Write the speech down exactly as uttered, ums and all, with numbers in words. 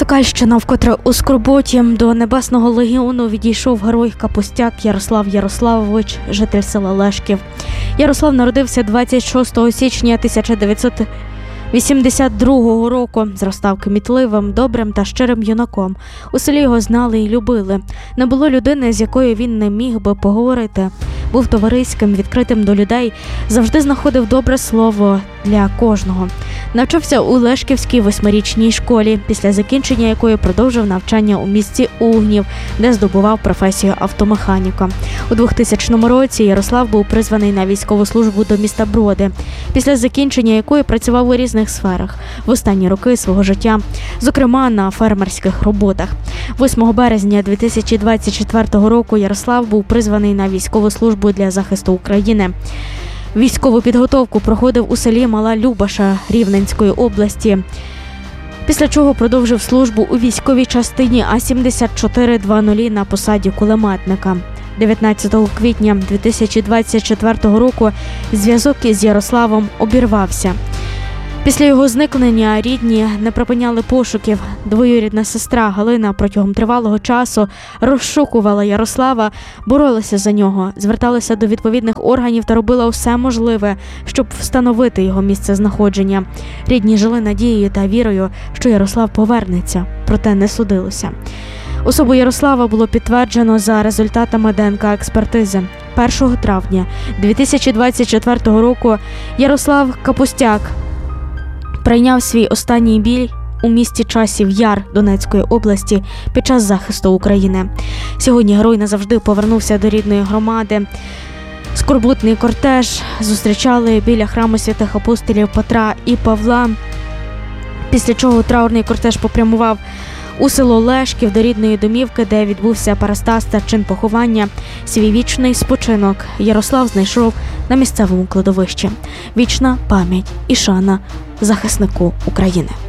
Сокальщина вкотре у скорботі. До Небесного легіону відійшов герой Капустяк Ярослав Ярославович, житель села Лешків. Ярослав народився двадцять шостого січня тисяча дев'ятсот вісімдесят другого року. Зростав кмітливим, добрим та щирим юнаком. У селі його знали і любили. Не було людини, з якою він не міг би поговорити. Був товариським, відкритим до людей, завжди знаходив добре слово для кожного. Навчався у Лешківській восьмирічній школі, після закінчення якої продовжив навчання у місті Угнів, де здобував професію автомеханіка. У двохтисячному році Ярослав був призваний на військову службу до міста Броди, після закінчення якої працював у різних сферах в останні роки свого життя, зокрема на фермерських роботах. восьмого березня дві тисячі двадцять четвертого року Ярослав був призваний на військову службу для захисту України. Військову підготовку проходив у селі Мала Любаша Рівненської області, після чого продовжив службу у військовій частині А сімдесят чотири двадцять на посаді кулеметника. дев'ятнадцятого квітня дві тисячі двадцять четвертого року зв'язок із Ярославом обірвався. Після його зникнення рідні не припиняли пошуків. Двоюрідна сестра Галина протягом тривалого часу розшукувала Ярослава, боролася за нього, зверталася до відповідних органів та робила усе можливе, щоб встановити його місцезнаходження. Рідні жили надією та вірою, що Ярослав повернеться, проте не судилося. Особу Ярослава було підтверджено за результатами ДНК-експертизи. першого травня дві тисячі двадцять четвертого року Ярослав Капустяк прийняв свій останній біль у місті Часів Яр Донецької області під час захисту України. Сьогодні герой назавжди повернувся до рідної громади. Скорботний кортеж зустрічали біля храму святих апостолів Петра і Павла, після чого траурний кортеж попрямував у село Лешків до рідної домівки, де відбувся парастас та чин поховання. Свій вічний спочинок Ярослав знайшов на місцевому кладовищі. Вічна пам'ять і шана захиснику України.